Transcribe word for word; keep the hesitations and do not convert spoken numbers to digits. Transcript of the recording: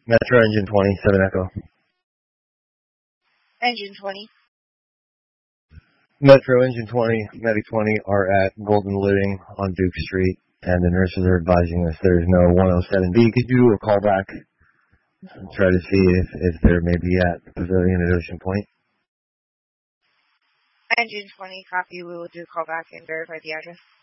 Metro Engine twenty, seven Echo. Engine twenty. Metro Engine twenty, Medic twenty are at Golden Living on Duke Street, and the nurses are advising us there's no one oh seven B. Could you do a call back and try to see if, if they're maybe at the Pavilion at Ocean Point? Engine twenty, copy. We will do a call back and verify the address.